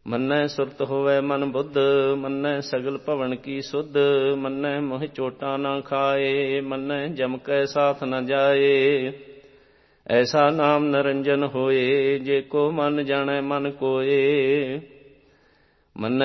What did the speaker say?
ਮੰਨੈ ਸੁਰਤ ਹੋਵੈ ਮਨ ਬੁੱਧ, ਮੰਨੈ ਸਗਲ ਭਵਨ ਕੀ ਸੁਧ। ਮੰਨੈ ਮੋਹਿ ਚੋਟਾਂ ਨਾ ਖਾਏ, ਮੰਨੈ ਜਮ ਕੈ ਸਾਥ ਨ ਜਾਏ। ਐਸਾ ਨਾਮ ਨਿਰੰਜਨ ਹੋਏ, ਜੇ ਕੋ ਮਨ ਜਾਣੈ ਮਨ ਕੋਏ। ਮੰਨੈ